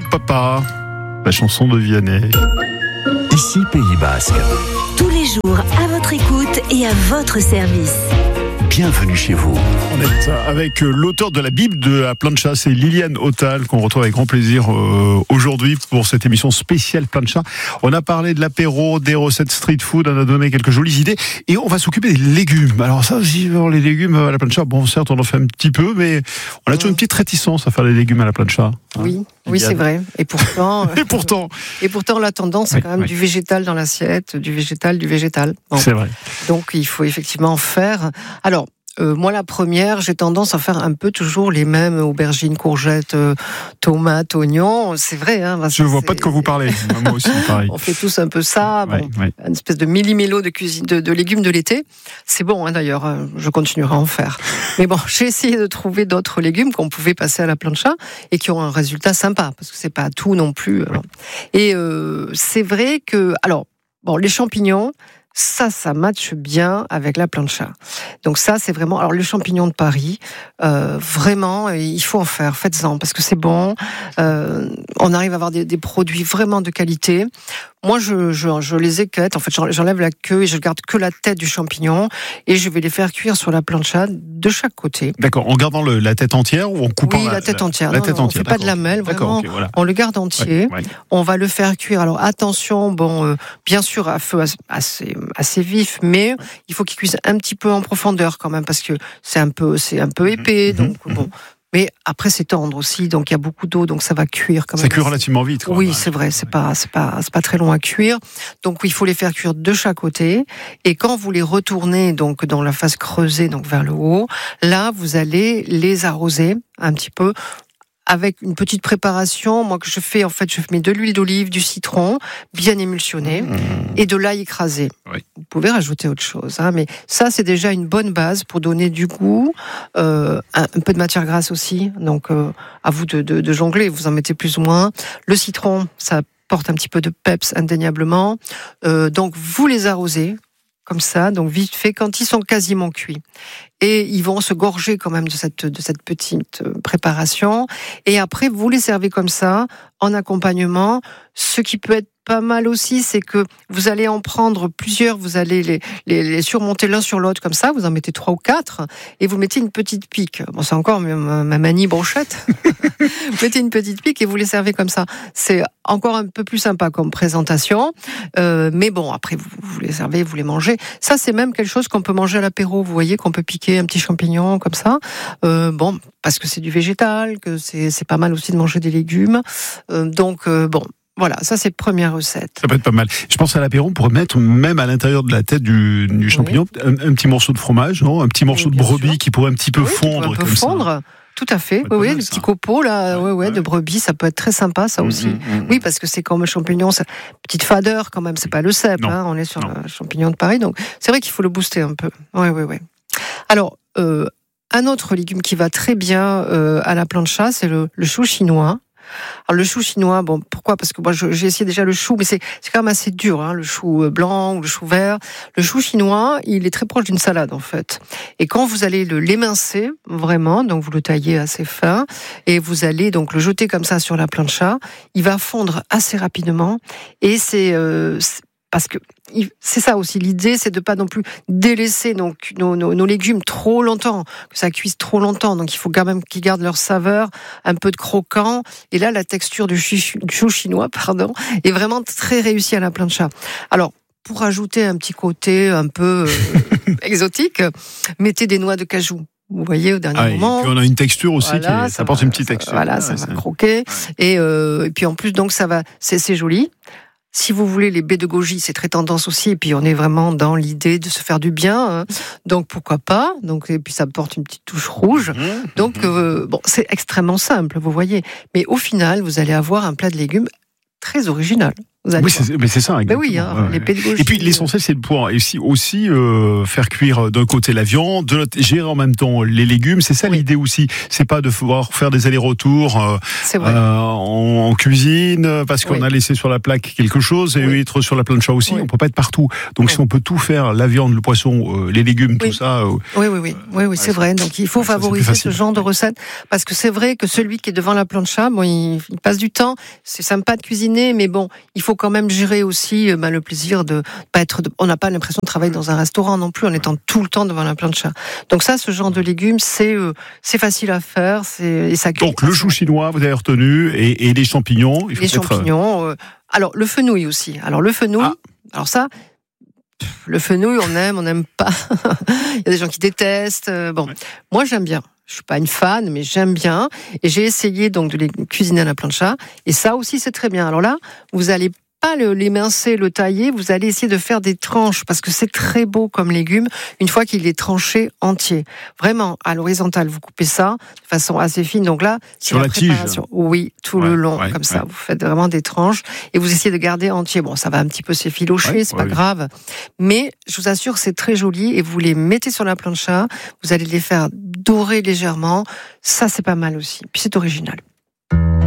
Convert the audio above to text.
papa, la chanson de Vianney. Ici Pays Basque. Tous les jours, à votre écoute et à votre service. Bienvenue chez vous. On est avec l'auteur de la Bible de la plancha, c'est Liliane Autal, qu'on retrouve avec grand plaisir aujourd'hui pour cette émission spéciale plancha. On a parlé de l'apéro, des recettes street food, on a donné quelques jolies idées et on va s'occuper des légumes. Alors ça aussi, les légumes à la plancha, bon certes on en fait un petit peu, mais on a toujours une petite réticence à faire les légumes à la plancha. Oui, c'est vrai. Et pourtant, la tendance, c'est quand même du végétal dans l'assiette, du végétal. Bon. C'est vrai. Donc, il faut effectivement en faire. Alors, moi, la première, j'ai tendance à faire un peu toujours les mêmes aubergines, courgettes, tomates, oignons. C'est vrai. Je ne vois pas de quoi vous parlez. Moi aussi, pareil. On fait tous un peu ça. Ouais. Une espèce de millimélo de cuisine de légumes de l'été. C'est bon, d'ailleurs. Je continuerai à en faire. Mais bon, j'ai essayé de trouver d'autres légumes qu'on pouvait passer à la plancha et qui ont un résultat sympa, parce que c'est pas tout non plus. Et c'est vrai que, les champignons. Ça matche bien avec la plancha. Donc ça, c'est vraiment... Alors, le champignon de Paris, vraiment, il faut en faire. Faites-en, parce que c'est bon. On arrive à avoir des produits vraiment de qualité. Moi, je les équette. En fait, j'enlève la queue et je garde que la tête du champignon. Et je vais les faire cuire sur la plancha de chaque côté. D'accord. En gardant la tête entière ou en coupant la tête entière. La tête entière. On ne fait pas de lamelles, vraiment. Voilà. On le garde entier. Ouais. On va le faire cuire. Alors, attention, bien sûr, à feu assez vif, mais il faut qu'il cuise un petit peu en profondeur quand même, parce que c'est un peu épais. Donc, bon... Mais après, c'est tendre aussi, donc il y a beaucoup d'eau, donc ça va cuire quand même. Ça cuit relativement vite, quoi. Oui, c'est vrai, c'est pas très long à cuire. Donc, il faut les faire cuire de chaque côté. Et quand vous les retournez, donc, dans la face creusée, donc, vers le haut, là, vous allez les arroser un petit peu. Avec une petite préparation, moi que je fais, en fait, je mets de l'huile d'olive, du citron, bien émulsionné, et de l'ail écrasé. Oui. Vous pouvez rajouter autre chose, mais ça, c'est déjà une bonne base pour donner du goût, un peu de matière grasse aussi. Donc, à vous de jongler, vous en mettez plus ou moins. Le citron, ça porte un petit peu de peps indéniablement. Donc, vous les arrosez. Comme ça, donc vite fait, quand ils sont quasiment cuits. Et ils vont se gorger quand même de cette petite préparation. Et après, vous les servez comme ça, en accompagnement. Ce qui peut être pas mal aussi, c'est que vous allez en prendre plusieurs, vous allez les surmonter l'un sur l'autre comme ça, vous en mettez 3 ou 4, et vous mettez une petite pique. Bon, c'est encore ma manie brochette. Vous mettez une petite pique et vous les servez comme ça. C'est encore un peu plus sympa comme présentation. Mais bon, après, vous les servez, vous les mangez. Ça, c'est même quelque chose qu'on peut manger à l'apéro. Vous voyez qu'on peut piquer un petit champignon comme ça. Parce que c'est du végétal, que c'est pas mal aussi de manger des légumes. Voilà, ça c'est première recette. Ça peut être pas mal. Je pense à l'apéro, on pourrait mettre même à l'intérieur de la tête du champignon un petit morceau de fromage, non ? Un petit morceau de brebis qui pourrait un petit peu fondre. Qui peut fondre. Ça. Tout à fait. Oui, les petits copeaux là, de brebis, ça peut être très sympa, ça aussi. Oui, parce que c'est comme le champignon, c'est petite fadeur quand même. C'est pas le cèpe, on est sur le champignon de Paris, donc c'est vrai qu'il faut le booster un peu. Oui. Alors, un autre légume qui va très bien à la plancha, c'est le chou chinois. Alors le chou chinois, pourquoi ? Parce que moi j'ai essayé déjà le chou, mais c'est quand même assez dur, le chou blanc ou le chou vert. Le chou chinois, il est très proche d'une salade en fait. Et quand vous allez l'émincer vraiment, donc vous le taillez assez fin et vous allez donc le jeter comme ça sur la plancha, il va fondre assez rapidement et c'est parce que c'est ça aussi, l'idée, c'est de pas non plus délaisser donc nos légumes trop longtemps, que ça cuise trop longtemps. Donc il faut quand même qu'ils gardent leur saveur, un peu de croquant. Et là, la texture du chou chinois, est vraiment très réussie à la plancha. Alors, pour ajouter un petit côté un peu exotique, mettez des noix de cajou. Vous voyez, au dernier moment. Et puis on a une texture aussi, ça apporte une petite texture. Voilà, ça va croquer. Ouais. Et puis en plus, donc ça va, c'est joli. Si vous voulez, les baies de goji, c'est très tendance aussi. Et puis, on est vraiment dans l'idée de se faire du bien. Donc, pourquoi pas ? Donc, et puis, ça porte une petite touche rouge. Donc, c'est extrêmement simple, vous voyez. Mais au final, vous allez avoir un plat de légumes très original. Vous allez Oui, voir. mais c'est ça. Ben Exactement. oui, les pets de goji. Et puis l'essentiel, c'est de pouvoir aussi faire cuire d'un côté la viande, de l'autre gérer en même temps les légumes. C'est ça l'idée aussi. C'est pas de pouvoir faire des allers-retours C'est vrai. en cuisine parce qu'on a laissé sur la plaque quelque chose et être sur la plancha aussi. On peut pas être partout. Donc si on peut tout faire, la viande, le poisson, les légumes, tout ça. Oui, c'est vrai. Donc il faut favoriser ce genre de recette parce que c'est vrai que celui qui est devant la plancha, bon, il passe du temps. C'est sympa de cuisiner, mais bon, il faut quand même gérer aussi le plaisir de pas être. On n'a pas l'impression de travailler dans un restaurant non plus en étant tout le temps devant la plancha. Donc ça, ce genre de légumes, c'est facile à faire, et ça cuit. Donc le chou chinois, vous avez retenu, et les champignons. Il faut champignons. Alors le fenouil aussi. Alors le fenouil. Alors ça. Le fenouil, on n'aime pas. Il y a des gens qui détestent. Moi j'aime bien. Je suis pas une fan, mais j'aime bien. Et j'ai essayé donc de les cuisiner à la plancha. Et ça aussi, c'est très bien. Alors là, vous allez pas l'émincer, le tailler, vous allez essayer de faire des tranches parce que c'est très beau comme légume une fois qu'il est tranché entier. Vraiment, à l'horizontale, vous coupez ça de façon assez fine. Donc là, sur la tige. Oui, tout le long, comme ça. Vous faites vraiment des tranches et vous essayez de garder entier. Bon, ça va un petit peu s'effilocher, c'est pas grave. Mais je vous assure, c'est très joli et vous les mettez sur la plancha. Vous allez les faire dorer légèrement. Ça, c'est pas mal aussi. Puis c'est original.